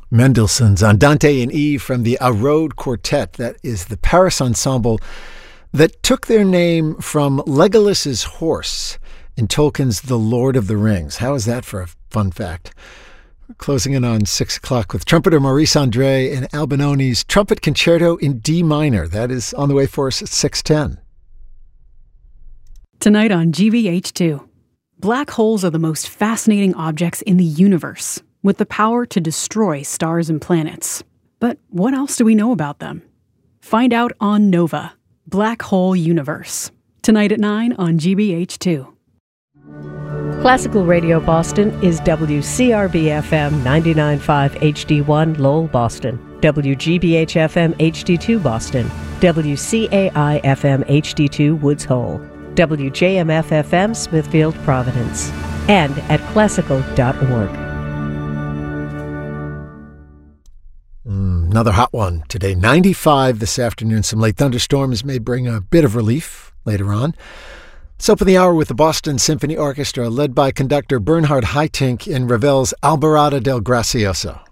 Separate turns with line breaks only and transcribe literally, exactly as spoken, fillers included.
Mendelssohn's Andante in E from the A Road Quartet. That is the Paris ensemble that took their name from Legolas's horse in Tolkien's The Lord of the Rings. How is that for a fun fact? We're closing in on six o'clock with trumpeter Maurice Andre and Albinoni's Trumpet Concerto in D minor. That is on the way for us at six ten.
Tonight on G B H two, black holes are the most fascinating objects in the universe, with the power to destroy stars and planets. But what else do we know about them? Find out on Nova, Black Hole Universe. Tonight at nine on G B H two.
Classical Radio Boston is W C R B F M ninety-nine point five H D one Lowell, Boston, W G B H F M H D two Boston, W C A I F M H D two Woods Hole, W J M F F M Smithfield, Providence, and at classical dot org.
Mm, another hot one today. ninety-five this afternoon. Some late thunderstorms may bring a bit of relief later on. Let's open the hour with the Boston Symphony Orchestra, led by conductor Bernhard Haitink in Ravel's Alborada del Gracioso.